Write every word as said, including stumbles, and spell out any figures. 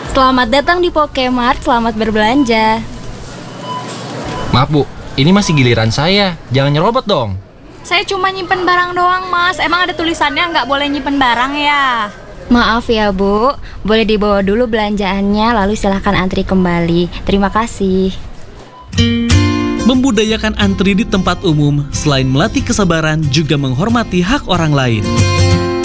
Selamat datang di Pokemart, selamat berbelanja. Maaf bu, ini masih giliran saya. Jangan nyerobot dong. Saya cuma nyimpen barang doang mas. Emang ada tulisannya nggak boleh nyimpen barang ya? Maaf ya Bu, boleh dibawa dulu belanjaannya, lalu silahkan antri kembali. Terima kasih. Membudayakan antri di tempat umum, selain melatih kesabaran, juga menghormati hak orang lain.